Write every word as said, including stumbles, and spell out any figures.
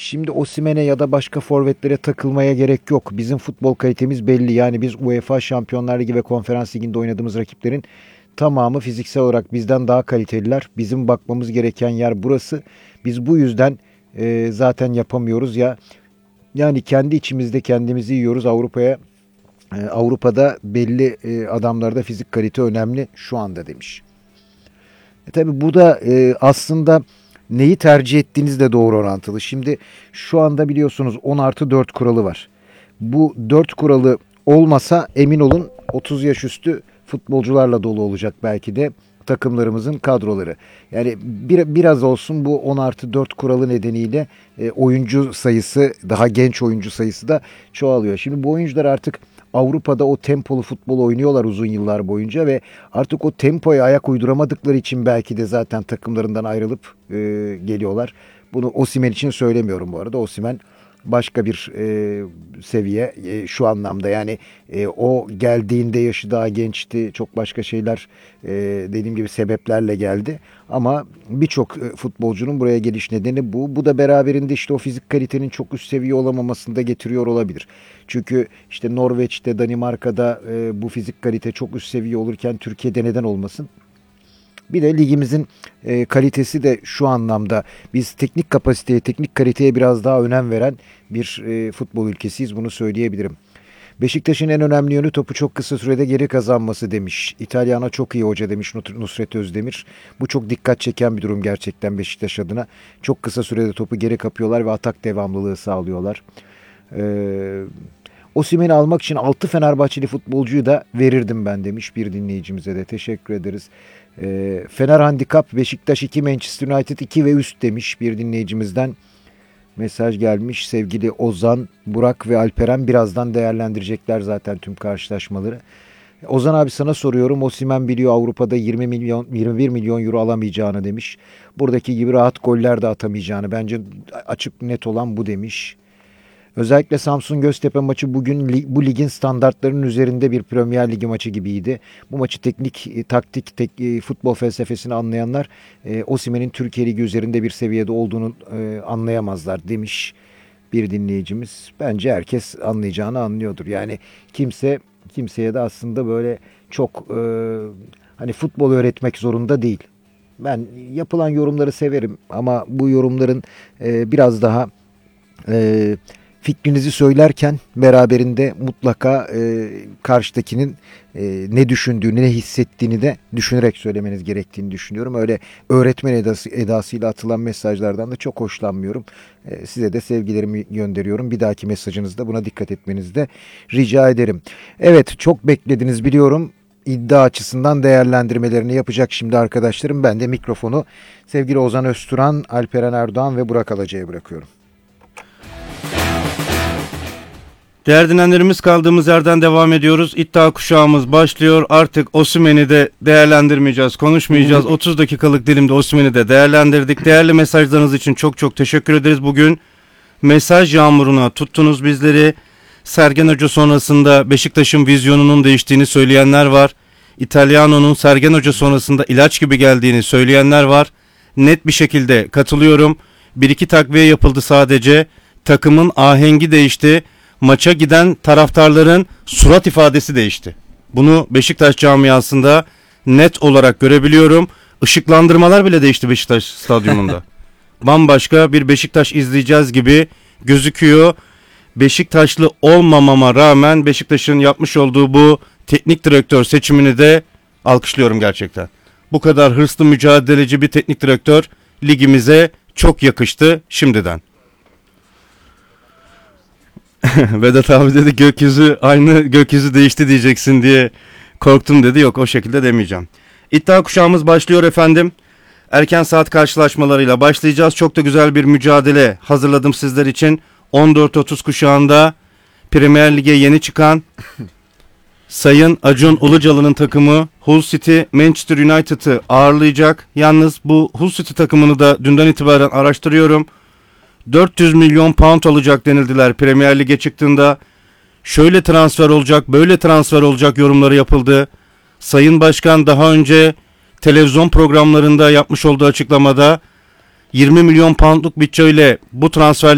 şimdi Osimhen'e ya da başka forvetlere takılmaya gerek yok. Bizim futbol kalitemiz belli. Yani biz UEFA Şampiyonlar Ligi ve Konferans Ligi'nde oynadığımız rakiplerin tamamı fiziksel olarak bizden daha kaliteliler. Bizim bakmamız gereken yer burası. Biz bu yüzden e, zaten yapamıyoruz ya. Yani kendi içimizde kendimizi yiyoruz. Avrupa'ya e, Avrupa'da belli e, adamlarda fizik kalite önemli şu anda demiş. E, tabii bu da e, aslında neyi tercih ettiğinizle doğru orantılı. Şimdi şu anda biliyorsunuz on artı dört kuralı var. Bu dört kuralı olmasa emin olun otuz yaş üstü futbolcularla dolu olacak belki de takımlarımızın kadroları. Yani bir, biraz olsun bu on artı dört kuralı nedeniyle e, oyuncu sayısı, daha genç oyuncu sayısı da çoğalıyor. Şimdi bu oyuncular artık Avrupa'da o tempolu futbol oynuyorlar uzun yıllar boyunca ve artık o tempoya ayak uyduramadıkları için belki de zaten takımlarından ayrılıp e, geliyorlar. Bunu Osimhen için söylemiyorum bu arada. Osimhen başka bir e, seviye e, şu anlamda yani e, o geldiğinde yaşı daha gençti, çok başka şeyler e, dediğim gibi sebeplerle geldi ama birçok e, futbolcunun buraya geliş nedeni bu. Bu da beraberinde işte o fizik kalitenin çok üst seviye olamamasını da getiriyor olabilir. Çünkü işte Norveç'te, Danimarka'da e, bu fizik kalite çok üst seviye olurken Türkiye'de neden olmasın? Bir de ligimizin e, kalitesi de şu anlamda biz teknik kapasiteye, teknik kaliteye biraz daha önem veren bir e, futbol ülkesiyiz. Bunu söyleyebilirim. Beşiktaş'ın en önemli yönü topu çok kısa sürede geri kazanması demiş. İtalyana çok iyi hoca demiş Nusret Özdemir. Bu çok dikkat çeken bir durum gerçekten Beşiktaş adına. Çok kısa sürede topu geri kapıyorlar ve atak devamlılığı sağlıyorlar. Eee... Osimhen'i almak için altı Fenerbahçeli futbolcuyu da verirdim ben demiş bir dinleyicimize de. Teşekkür ederiz. E, Fener Handikap Beşiktaş iki, Manchester United iki ve üst demiş bir dinleyicimizden. Mesaj gelmiş. Sevgili Ozan, Burak ve Alperen birazdan değerlendirecekler zaten tüm karşılaşmaları. Ozan abi sana soruyorum. Osimhen biliyor Avrupa'da yirmi milyon yirmi bir milyon euro alamayacağını demiş. Buradaki gibi rahat goller de atamayacağını. Bence açık net olan bu demiş. Özellikle Samsun Göztepe maçı bugün bu ligin standartlarının üzerinde bir Premier Ligi maçı gibiydi. Bu maçı teknik, taktik, tek, futbol felsefesini anlayanlar e, Osimhen'in Türkiye Ligi üzerinde bir seviyede olduğunu e, anlayamazlar demiş bir dinleyicimiz. Bence herkes anlayacağını anlıyordur. Yani kimse kimseye de aslında böyle çok e, hani futbol öğretmek zorunda değil. Ben yapılan yorumları severim ama bu yorumların e, biraz daha e, fikrinizi söylerken beraberinde mutlaka e, karşıdakinin e, ne düşündüğünü, ne hissettiğini de düşünerek söylemeniz gerektiğini düşünüyorum. Öyle öğretmen edası, edasıyla atılan mesajlardan da çok hoşlanmıyorum. E, size de sevgilerimi gönderiyorum. Bir dahaki mesajınızda buna dikkat etmenizi de rica ederim. Evet, çok beklediniz biliyorum. İddia açısından değerlendirmelerini yapacak şimdi arkadaşlarım. Ben de mikrofonu sevgili Ozan Özturan, Alperen Erdoğan ve Burak Alacı'ya bırakıyorum. Değerli dinleyenlerimiz, kaldığımız yerden devam ediyoruz. İddia kuşağımız başlıyor. Artık Osimhen'i de değerlendirmeyeceğiz, konuşmayacağız. otuz dakikalık dilimde Osimhen'i de değerlendirdik. Değerli mesajlarınız için çok çok teşekkür ederiz. Bugün mesaj yağmuruna tuttunuz bizleri. Sergen Hoca sonrasında Beşiktaş'ın vizyonunun değiştiğini söyleyenler var. İtalyano'nun Sergen Hoca sonrasında ilaç gibi geldiğini söyleyenler var. Net bir şekilde katılıyorum. Bir iki takviye yapıldı sadece. Takımın ahengi değişti. Maça giden taraftarların surat ifadesi değişti. Bunu Beşiktaş camiasında net olarak görebiliyorum. Işıklandırmalar bile değişti Beşiktaş stadyumunda. Bambaşka bir Beşiktaş izleyeceğiz gibi gözüküyor. Beşiktaşlı olmamama rağmen Beşiktaş'ın yapmış olduğu bu teknik direktör seçimini de alkışlıyorum gerçekten. Bu kadar hırslı, mücadeleci bir teknik direktör ligimize çok yakıştı şimdiden. Vedat abi dedi gökyüzü aynı gökyüzü değişti diyeceksin diye korktum dedi. Yok, o şekilde demeyeceğim. İddia kuşağımız başlıyor efendim. Erken saat karşılaşmalarıyla başlayacağız. Çok da güzel bir mücadele hazırladım sizler için. on dört otuz kuşağında Premier Lig'e yeni çıkan Sayın Acun Ilıcalı'nın takımı Hull City Manchester United'ı ağırlayacak. Yalnız bu Hull City takımını da dünden itibaren araştırıyorum. dört yüz milyon pound alacak denildiler Premier Lig'e çıktığında. Şöyle transfer olacak, böyle transfer olacak yorumları yapıldı. Sayın Başkan daha önce televizyon programlarında yapmış olduğu açıklamada yirmi milyon poundluk bütçeyle bu transfer